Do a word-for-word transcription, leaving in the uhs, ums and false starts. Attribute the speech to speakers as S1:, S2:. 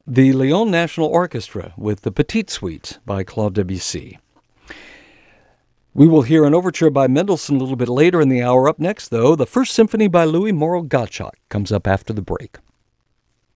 S1: the Lyon National Orchestra with the Petite Suite by Claude Debussy. We will hear an overture by Mendelssohn a little bit later in the hour. Up next, though, the First Symphony by Louis Moreau Gottschalk comes up after the break.